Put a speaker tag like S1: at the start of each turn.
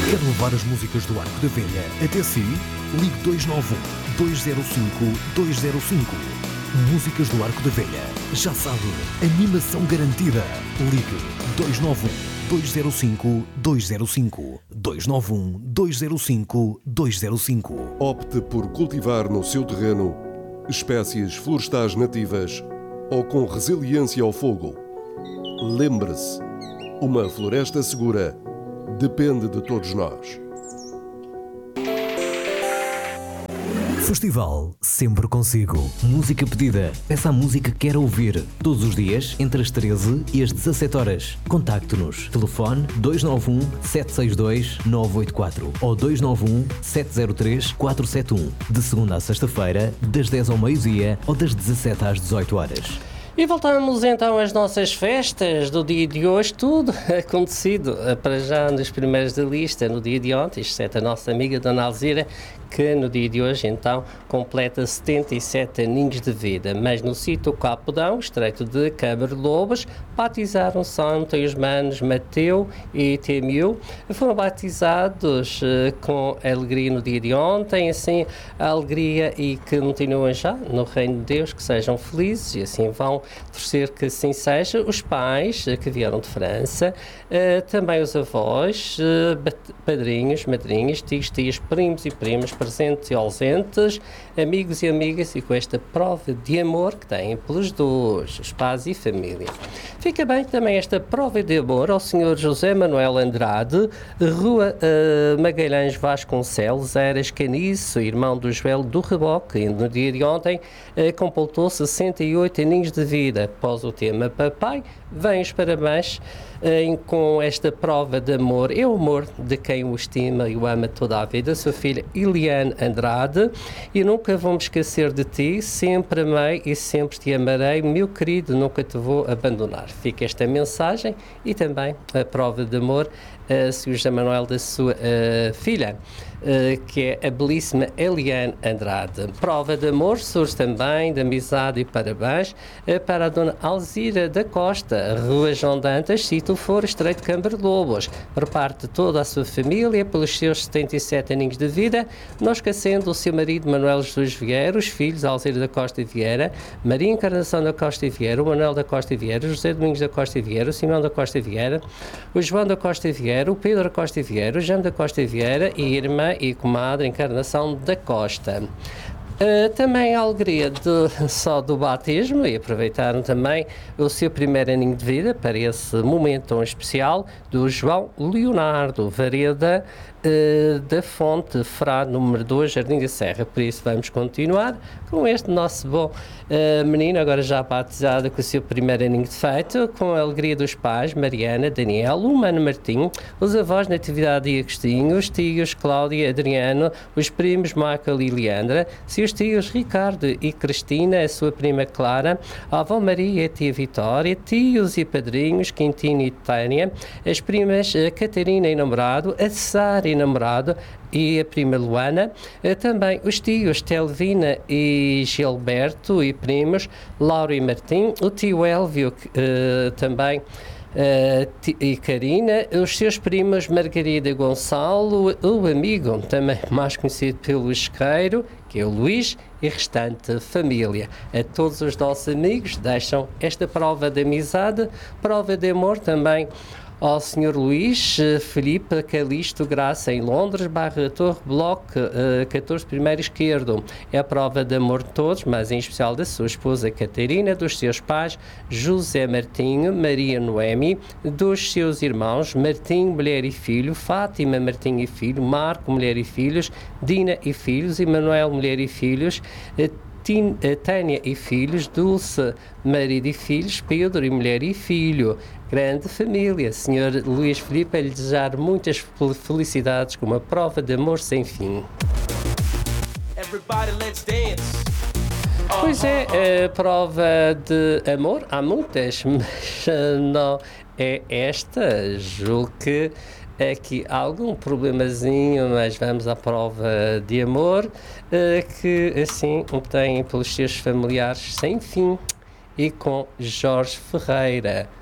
S1: Quer levar as músicas do Arco da Velha até si? Ligue 291-205-205. Músicas do Arco da Velha. Já sabe, animação garantida. Ligue 291-205-205. 291-205-205.
S2: Opte por cultivar no seu terreno espécies florestais nativas ou com resiliência ao fogo. Lembre-se, uma floresta segura depende de todos nós.
S1: Festival sempre consigo. Música pedida. Peça a música que quer ouvir. Todos os dias, entre as 13 e as 17 horas. Contacte-nos. Telefone 291-762-984 ou 291-703-471. De segunda a sexta-feira, das 10 ao meio-dia ou das 17 às 18 horas.
S3: E voltamos então às nossas festas do dia de hoje, tudo acontecido para já nos primeiros da lista no dia de ontem, exceto a nossa amiga Dona Alzira, que no dia de hoje então completa 77 aninhos de vida, mas no sítio Capodão, estreito de Câmara Lobos, batizaram-se ontem os manos Mateu e Temiu, foram batizados com alegria no dia de ontem, assim a alegria e que continuam já no reino de Deus, que sejam felizes e assim vão torcer que assim seja, os pais que vieram de França, também os avós, padrinhos, madrinhas, tios, tias, primos e primas, presentes e ausentes, amigos e amigas, e com esta prova de amor que têm pelos dois, os pais e família. Fica bem também esta prova de amor ao Sr. José Manuel Andrade, Rua Magalhães Vasconcelos, Eras Caniço, irmão do Joel do Reboque, e no dia de ontem completou 68 aninhos de vida. Após o tema Papai, vem os parabéns com esta prova de amor. É o amor de quem o estima e o ama toda a vida. Sua filha Eliane Andrade. E nunca vou me esquecer de ti, sempre amei e sempre te amarei, meu querido, nunca te vou abandonar. Fica esta mensagem e também a prova de amor a Sr. José Manuel da sua filha, que é a belíssima Eliane Andrade. Prova de amor surge também de amizade e parabéns para a Dona Alzira da Costa, Rua João Dantas, sítio For, Estreito de Câmara Lobos, por parte de toda a sua família, pelos seus 77 aninhos de vida, não esquecendo o seu marido Manuel Jesus Vieira, os filhos Alzira da Costa e Vieira, Maria Encarnação da Costa e Vieira, o Manuel da Costa e Vieira, o José Domingos da Costa e Vieira, o Simão da Costa e Vieira, o João da Costa e Vieira, o Pedro da Costa e Vieira, o Jean da Costa e Vieira e irmã e comadre Encarnação da Costa. Também a alegria só do batismo, e aproveitaram também o seu primeiro aninho de vida para esse momento tão especial, do João Leonardo Vareda da Fonte, Frade número 2, Jardim da Serra. Por isso vamos continuar com este nosso bom menino, agora já batizado com o seu primeiro aninho de feito, com a alegria dos pais, Mariana, Daniel, o Mano Martim, os avós Natividade e Agostinho, os tios Cláudia e Adriano, os primos Michael e Leandra, seus tios Ricardo e Cristina, a sua prima Clara, a avó Maria e a tia Vitória, tios e padrinhos Quintino e Tânia, as primas Catarina e namorado, a Sara e namorado e a prima Luana, também os tios Telvina e Gilberto e primos, Laura e Martim, o tio Elvio também e Karina, os seus primos Margarida e Gonçalo, o amigo também mais conhecido pelo isqueiro, que é o Luís, e restante família. A todos os nossos amigos deixam esta prova de amizade, prova de amor também ao Sr. Luís Felipe Calixto Graça, em Londres, Barra Torre Bloco 14, primeiro esquerdo. É a prova de amor de todos, mas em especial da sua esposa Catarina, dos seus pais José Martinho, Maria Noemi, dos seus irmãos Martinho, mulher e filho, Fátima Martinho e filho, Marco, mulher e filhos, Dina e filhos, Emanuel, mulher e filhos, Tânia e filhos, Dulce, marido e filhos, Pedro e mulher e filho. Grande família. Sr. Luís Filipe, a lhe desejar muitas felicidades com uma prova de amor sem fim. Pois é, a prova de amor, há muitas, mas não é esta. Julgo que aqui há algum problemazinho, mas vamos à prova de amor, que assim obtém pelos seus familiares sem fim, e com Jorge Ferreira.